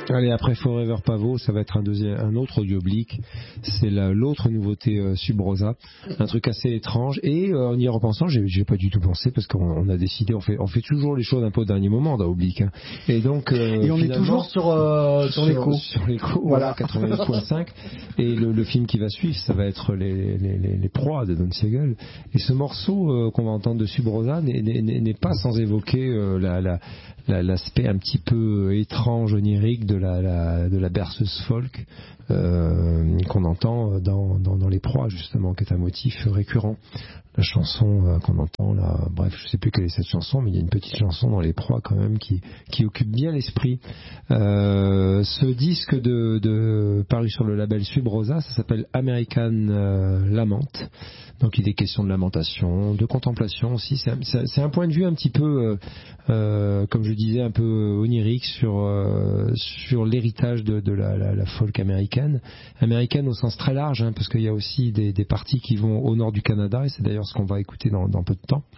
Allez, après Forever Pavot, ça va être un autre audioblique. C'est l'autre nouveauté Sub Rosa, un truc assez étrange. Et en y repensant, j'ai pas du tout pensé parce qu'on a décidé, on fait toujours les choses un peu au dernier moment dans Oblique. Hein. Et donc et on est toujours sur l'écho. Sur l'écho, voilà, 88.5. Et le film qui va suivre, ça va être les proies de Don Siegel. Et ce morceau qu'on va entendre de Sub Rosa n'est pas sans évoquer l'aspect un petit peu étrange, onirique de la berceuse folk qu'on entend dans Les Proies, justement, qui est un motif récurrent. La chanson qu'on entend là, bref, je sais plus quelle est cette chanson, mais il y a une petite chanson dans Les Proies quand même qui occupe bien l'esprit. Ce disque paru sur le label Sub Rosa, ça s'appelle American Lament. Donc il est question de lamentation, de contemplation aussi. C'est un point de vue un petit peu, comme je disais, un peu onirique sur l'héritage de la folk américaine au sens très large, hein, parce qu'il y a aussi des parties qui vont au nord du Canada, et c'est d'ailleurs ce qu'on va écouter dans peu de temps.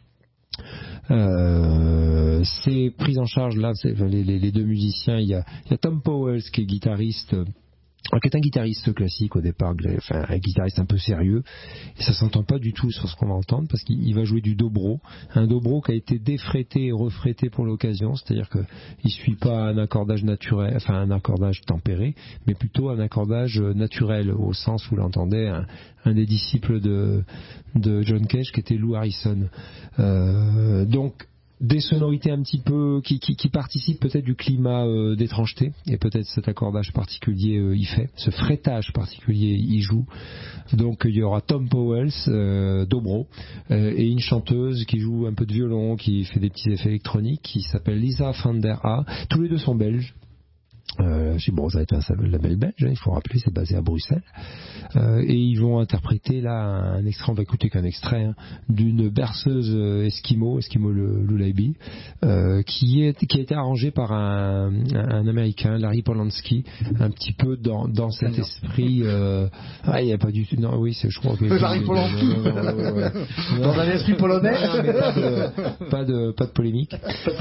C'est pris en charge là, les deux musiciens. Il y a Tom Powell qui est guitariste. Qui est un guitariste classique au départ, enfin un guitariste un peu sérieux, et ça s'entend pas du tout sur ce qu'on va entendre parce qu'il va jouer du dobro, un dobro qui a été défrété et refrété pour l'occasion, c'est-à-dire que il suit pas un accordage naturel, enfin un accordage tempéré, mais plutôt un accordage naturel au sens où l'entendait un des disciples de John Cage qui était Lou Harrison. Donc des sonorités un petit peu qui participent peut-être du climat d'étrangeté, et peut-être cet accordage particulier y fait, ce fretage particulier y joue. Donc il y aura Tom Powell, dobro, et une chanteuse qui joue un peu de violon, qui fait des petits effets électroniques, qui s'appelle Lisa van der A. Tous les deux sont belges. Chez Brosa est un label belge, hein, il faut rappeler, c'est basé à Bruxelles, et ils vont interpréter là un extrait, on va écouter qu'un extrait, hein, d'une berceuse Eskimo Lullaby, qui a été arrangée par un Américain, Larry Polanski, un petit peu dans cet esprit. Il n'y a pas du tout. Non, oui, je crois que. Larry Polanski. Dans un esprit polonais. Pas de polémique.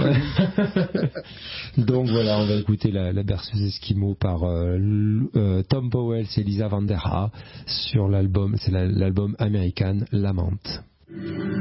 Donc voilà, on va écouter la berceuse Eskimo par Tom Powell et Lisa van der A sur l'album, c'est l'album American Lament.